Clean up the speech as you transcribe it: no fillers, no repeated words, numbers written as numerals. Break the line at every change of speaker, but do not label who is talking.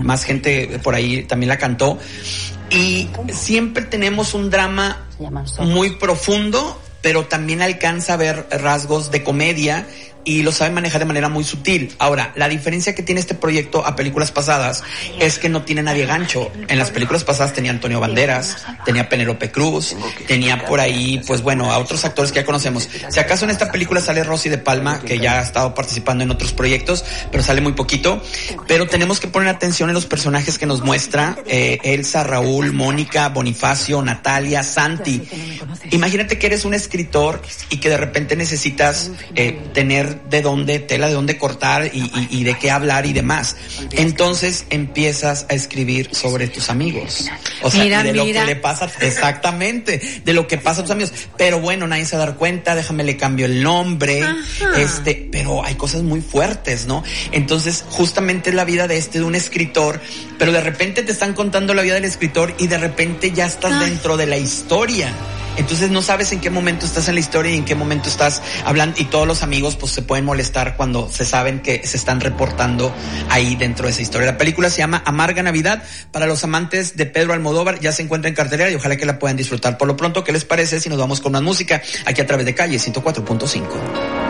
más gente por ahí también la cantó. Y siempre tenemos un drama muy profundo, pero también alcanza a ver rasgos de comedia y lo sabe manejar de manera muy sutil. Ahora, la diferencia que tiene este proyecto a películas pasadas es que no tiene nadie gancho. En las películas pasadas tenía Antonio Banderas, tenía Penélope Cruz, tenía por ahí, pues bueno, a otros actores que ya conocemos. Si acaso en esta película sale Rosy de Palma, que ya ha estado participando en otros proyectos, pero sale muy poquito. Pero tenemos que poner atención en los personajes que nos muestra Elsa, Raúl, Mónica, Bonifacio, Natalia, Santi. Imagínate que eres un escritor y que de repente necesitas tener tela de dónde cortar y de qué hablar y demás. Entonces empiezas a escribir sobre tus amigos. O sea, lo que le pasa, exactamente, de lo que pasa a tus amigos. Pero bueno, nadie se va a dar cuenta, déjame le cambio el nombre. Pero hay cosas muy fuertes, ¿no? Entonces, justamente es la vida de un escritor, pero de repente te están contando la vida del escritor y de repente ya estás dentro de la historia. Entonces no sabes en qué momento estás en la historia y en qué momento estás hablando, y todos los amigos pues se pueden molestar cuando se saben que se están reportando ahí dentro de esa historia. La película se llama Amarga Navidad. Para los amantes de Pedro Almodóvar, ya se encuentra en cartelera y ojalá que la puedan disfrutar. Por lo pronto, ¿qué les parece si nos vamos con más música aquí a través de Calle 104.5?